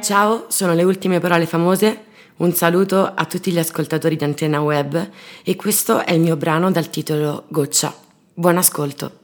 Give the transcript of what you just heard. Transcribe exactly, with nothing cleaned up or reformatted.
Ciao, sono le ultime parole famose. Un saluto a tutti gli ascoltatori di Antenna Web e questo è il mio brano dal titolo Goccia. Buon ascolto.